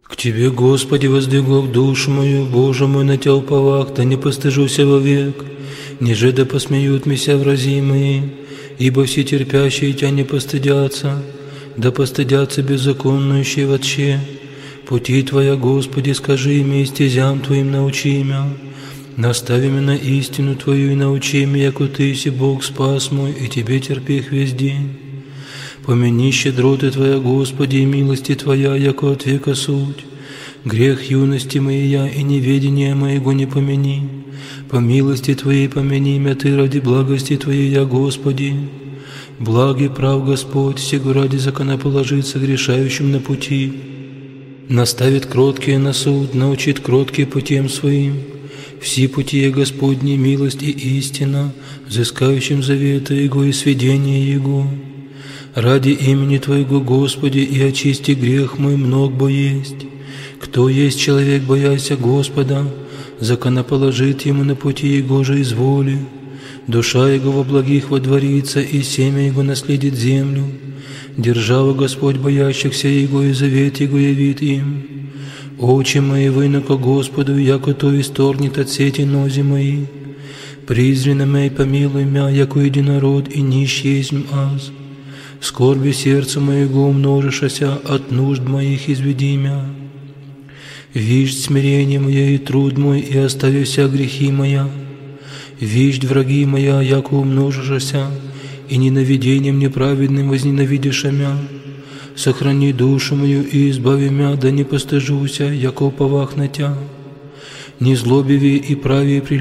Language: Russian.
К Тебе, Господи, воздвигох душу мою, Боже мой, на Тя уповах, да не постыжуся вовек, ниже да посмеют меня врази мои, ибо все терпящие Тя не постыдятся, да постыдятся беззаконнующие вообще. Пути Твоя, Господи, скажи мне, и стезям Твоим научи меня. Настави меня на истину Твою и научи меня, яко Ты си Бог спас мой, и Тебе терпех весь день. Помяни щедроты Твоя, Господи, и милости Твоя, яко от века суть. Грех юности моей и неведения моего не помяни. По милости Твоей помяни меня Ты ради благости Твоей, я, Господи. Благ и прав Господь, сего ради законоположиться грешающим на пути. Наставит кроткие на суд, научит кроткие путем своим. Все пути Господни, милость и истина, взыскающим завета Его и сведения Его. Ради имени Твоего, Господи, и очисти грех мой мног бо есть. Кто есть человек, бояся Господа, законоположит ему на пути Его же изволи. Душа Его во благих водворится, и семя Его наследит землю. Держава Господь боящихся Его, и завет Его явит им. Очи мои выноко Господу, яко то исторгнет от сети нози мои. Призри на мей, помилуй мя, яко единород, и нищ есмь аз. Скорби сердца моего умножишася, от нужд моих изведи мя. Виждь смирение мое и труд мой, и остави вся грехи моя. Виждь враги моя, яко умножишася, и ненавидением неправедным возненавидиша мя. Сохрани душу мою и избави мя, да не постыжуся, яко уповах на Тя. Не злобиви и прави